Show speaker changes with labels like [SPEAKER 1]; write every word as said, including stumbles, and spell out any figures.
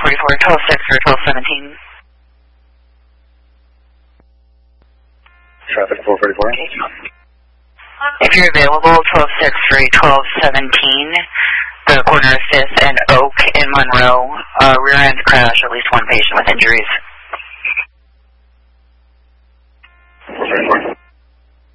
[SPEAKER 1] forty-four, twelve six or twelve seventeen.
[SPEAKER 2] Traffic four forty-four.
[SPEAKER 1] If you're available, twelve six three, twelve seventeen, the corner of fifth and Oak in Monroe, uh, rear end crash, at least one patient with injuries.